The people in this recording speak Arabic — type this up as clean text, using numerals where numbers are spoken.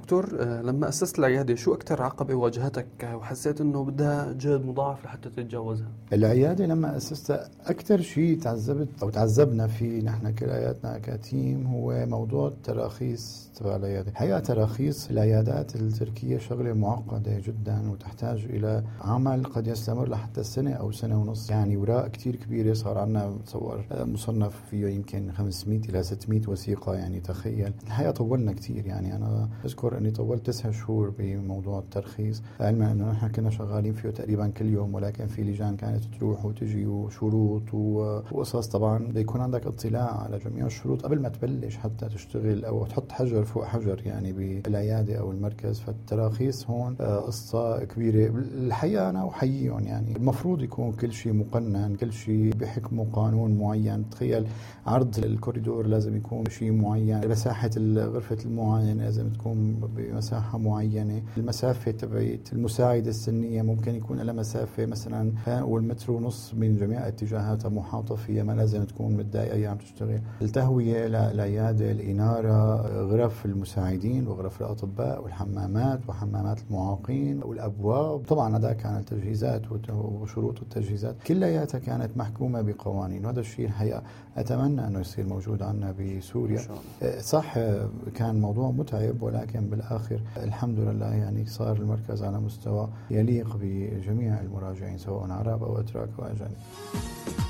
دكتور، لما أسست العيادة شو أكتر عقبة واجهتك وحسيت أنه بدها جهد مضاعف لحتى تتجاوزها؟ العيادة لما أسستها أكتر شيء تعذبت أو تعذبنا فيه نحن كلياتنا كتيم هو موضوع التراخيص تبع العيادة. الحقيقة تراخيص العيادات التركية شغلة معقدة جدا وتحتاج إلى عمل قد يستمر لحتى سنة أو سنة ونص، يعني وراء كتير كبيرة. صار عنا تصور مصنف فيه يمكن 500 إلى 600 وثيقة، يعني تخيل. الحقيقة طولنا كتير، يعني أنا أذكر أني طولت 9 شهور بموضوع الترخيص، علما أنه نحن كنا شغالين فيه تقريبا كل يوم، ولكن في لجان كانت تروح وتجي وشروط وقصص. طبعا بده يكون عندك اطلاع على جميع الشروط قبل ما تبلش حتى تشتغل أو تحط حجر فوق حجر يعني بالعيادة أو المركز. فالتراخيص هون قصة كبيرة. الحقيقة أنا أحييهم، يعني المفروض يكون كل شيء مقنن، كل شيء بحكمه قانون معين. تخيل عرض الكوريدور لازم يكون شيء معين، مساحة غرفة المعاينة لازم تكون بمساحة معينة، المسافة تبعت المساعدة السنية ممكن يكون لها مسافة مثلا والمتر ونص من جميع اتجاهاتها محاطة فيها، ما لازم تكون متضايقة عم تشتغل. التهوية للعيادة، الإنارة، غرف المساعدين وغرف الأطباء والحمامات وحمامات المعاقين والأبواب. طبعا هذا كان التجهيزات وشروط التجهيزات كلياتها كانت محكومة بقوانين، وهذا الشيء الحقيقة أتمنى أنه يصير موجود عنا بسوريا. صح كان موضوع متعب، ولكن بالآخر الحمد لله يعني صار المركز على مستوى يليق بجميع المراجعين سواء عرب أو أتراك أو أجانب.